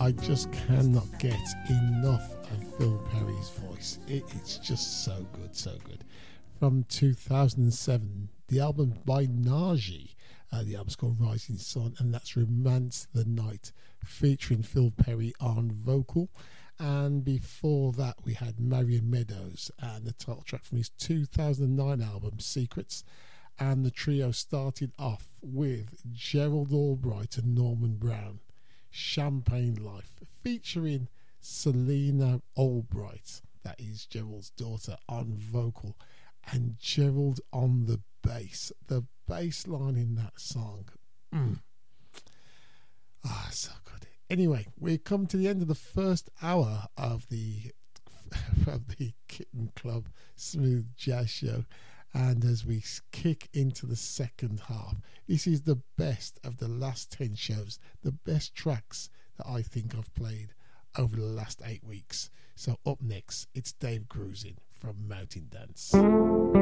I just cannot get enough of Phil Perry's voice. It's just so good, so good. From 2007, the album by Naji. The album's called Rising Sun, and that's Romance the Night, featuring Phil Perry on vocal. And before that, we had Marion Meadows and the title track from his 2009 album, Secrets. And the trio started off with Gerald Albright and Norman Brown, Champagne Life, featuring Selena Albright, that is Gerald's daughter, on vocal, and Gerald on the bass. The bass line in that song, so good. Anyway, we come to the end of the first hour of the Kitten Club Smooth Jazz Show. And as we kick into the second half, this is the best of the last 10 shows, the best tracks that I think I've played over the last 8 weeks. So up next, it's Dave Grusin from Mountain Dance.